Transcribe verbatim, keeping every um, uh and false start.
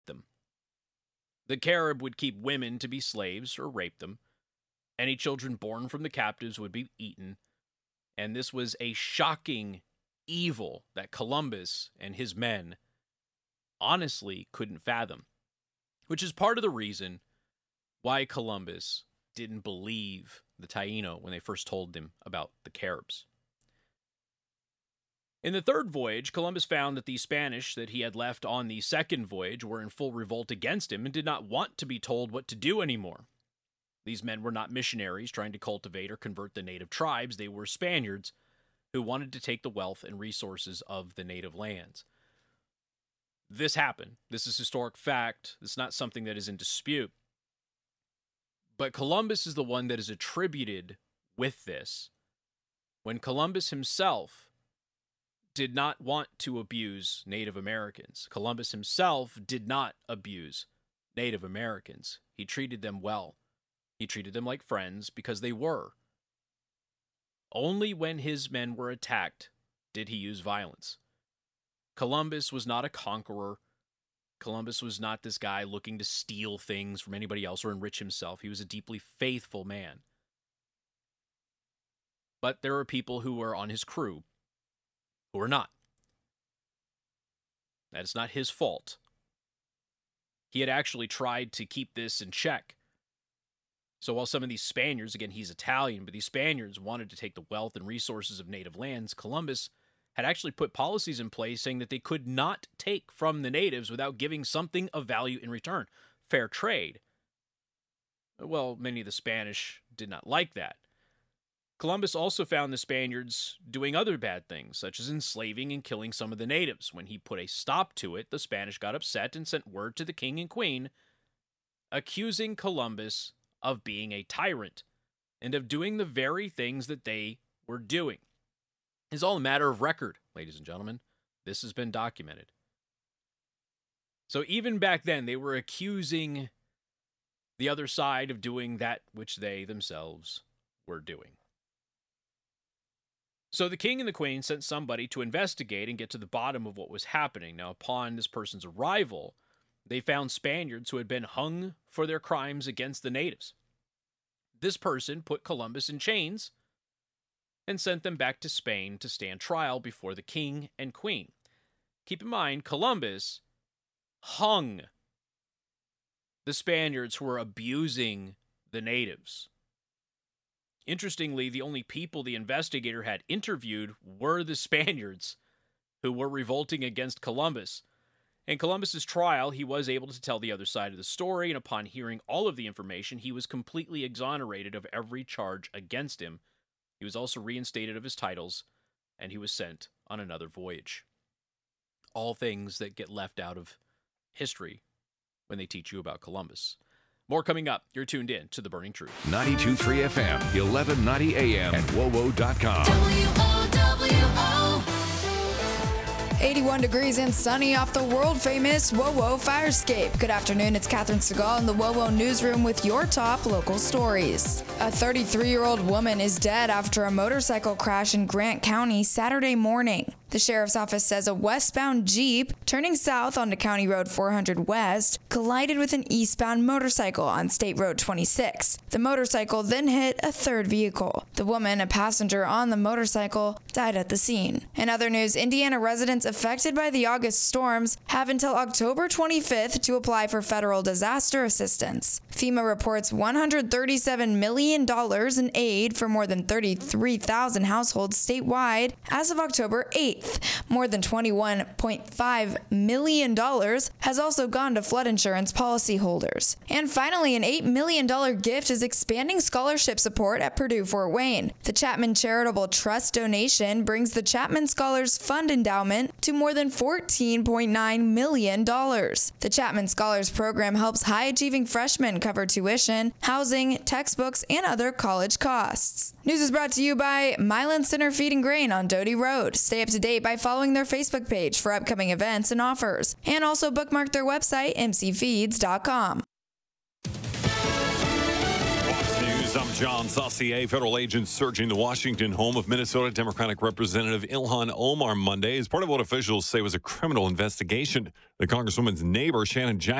them. The Carib would keep women to be slaves or rape them. Any children born from the captives would be eaten. And this was a shocking evil that Columbus and his men honestly couldn't fathom, which is part of the reason why Columbus didn't believe the Taino when they first told him about the Caribs. In the third voyage, Columbus found that the Spanish that he had left on the second voyage were in full revolt against him and did not want to be told what to do anymore. These men were not missionaries trying to cultivate or convert the native tribes. They were Spaniards who wanted to take the wealth and resources of the native lands. This happened. This is historic fact. It's not something that is in dispute. But Columbus is the one that is attributed with this, when Columbus himself did not want to abuse Native Americans. Columbus himself did not abuse Native Americans. He treated them well. He treated them like friends because they were. Only when his men were attacked did he use violence. Columbus was not a conqueror. Columbus was not this guy looking to steal things from anybody else or enrich himself. He was a deeply faithful man. But there are people who were on his crew who are not. That is not his fault. He had actually tried to keep this in check. So while some of these Spaniards, again, he's Italian, but these Spaniards wanted to take the wealth and resources of native lands, Columbus had actually put policies in place saying that they could not take from the natives without giving something of value in return. Fair trade. Well, many of the Spanish did not like that. Columbus also found the Spaniards doing other bad things, such as enslaving and killing some of the natives. When he put a stop to it, the Spanish got upset and sent word to the king and queen, accusing Columbus of being a tyrant and of doing the very things that they were doing. It's all a matter of record, ladies and gentlemen. This has been documented. So even back then, they were accusing the other side of doing that which they themselves were doing. So the king and the queen sent somebody to investigate and get to the bottom of what was happening. Now, upon this person's arrival, they found Spaniards who had been hung for their crimes against the natives. This person put Columbus in chains and sent them back to Spain to stand trial before the king and queen. Keep in mind, Columbus hung the Spaniards who were abusing the natives. Interestingly, the only people the investigator had interviewed were the Spaniards who were revolting against Columbus. In Columbus's trial, he was able to tell the other side of the story, and upon hearing all of the information, he was completely exonerated of every charge against him. He was also reinstated of his titles, and he was sent on another voyage. All things that get left out of history when they teach you about Columbus. More coming up. You're tuned in to The Burning Truth. ninety-two point three F M, eleven ninety A M, and W O W O dot com. W O W O. eighty-one degrees and sunny off the world-famous W O W O Firescape. Good afternoon, it's Catherine Segal in the W O W O Newsroom with your top local stories. A thirty-three-year-old woman is dead after a motorcycle crash in Grant County Saturday morning. The sheriff's office says a westbound Jeep, turning south onto County Road four hundred West, collided with an eastbound motorcycle on State Road twenty-six. The motorcycle then hit a third vehicle. The woman, a passenger on the motorcycle, died at the scene. In other news, Indiana residents affected by the August storms have until October twenty-fifth to apply for federal disaster assistance. FEMA reports one hundred thirty-seven million dollars in aid for more than thirty-three thousand households statewide as of October eighth. More than twenty-one point five million dollars has also gone to flood insurance policyholders. And finally, an eight million dollars gift is expanding scholarship support at Purdue Fort Wayne. The Chapman Charitable Trust donation brings the Chapman Scholars Fund endowment to more than fourteen point nine million dollars. The Chapman Scholars Program helps high-achieving freshmen cover tuition, housing, textbooks, and other college costs. News is brought to you by Milan Center Feed and Grain on Doty Road. Stay up to date by following their Facebook page for upcoming events and offers. And also bookmark their website, m c feeds dot com. Fox News News. I'm John Saucier. Federal agents searching the Washington home of Minnesota Democratic Representative Ilhan Omar Monday as part of what officials say was a criminal investigation. The Congresswoman's neighbor, Shannon Jackson,